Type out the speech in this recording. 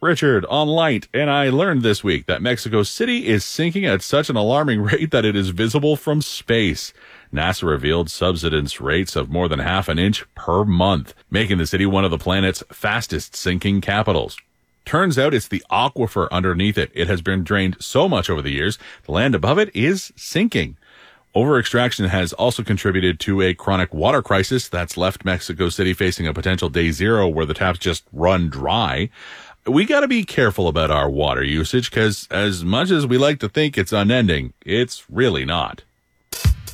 Richard on Light, and I learned this week that Mexico City is sinking at such an alarming rate that it is visible from space. NASA revealed subsidence rates of more than half an inch per month, making the city one of the planet's fastest sinking capitals. Turns out it's the aquifer underneath it. It has been drained so much over the years, the land above it is sinking. Over-extraction has also contributed to a chronic water crisis that's left Mexico City facing a potential day zero where the taps just run dry. We got to be careful about our water usage because as much as we like to think it's unending, it's really not.